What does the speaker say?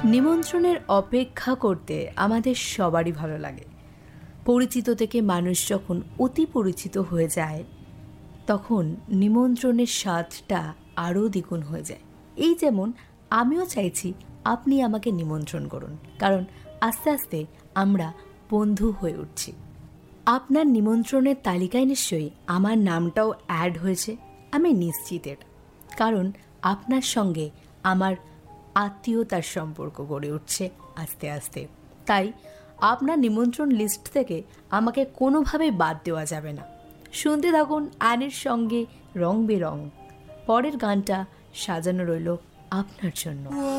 নিমন্ত্রণের অপেক্ষা করতে আমাদের সবারই ভালো লাগে। পরিচিত থেকে মানুষ যখন অতি পরিচিত হয়ে যায় তখন নিমন্ত্রণের স্বাদটা আরও দ্বিগুণ হয়ে যায়। এই যেমন আমিও চাইছি আপনি আমাকে নিমন্ত্রণ করুন, কারণ আস্তে আস্তে আমরা বন্ধু হয়ে উঠছি। আপনার নিমন্ত্রণের তালিকায় নিশ্চয়ই আমার নামটাও অ্যাড হয়েছে, আমি নিশ্চিত এটা, কারণ আপনার সঙ্গে আমার আত্মীয়তার সম্পর্ক গড়ে উঠছে আস্তে আস্তে। তাই আপনার নিমন্ত্রণ লিস্ট থেকে আমাকে কোনোভাবেই বাদ দেওয়া যাবে না। শুনতে থাকুন অ্যানের সঙ্গে রং বেরং। পরের গানটা সাজানো রইল আপনার জন্য।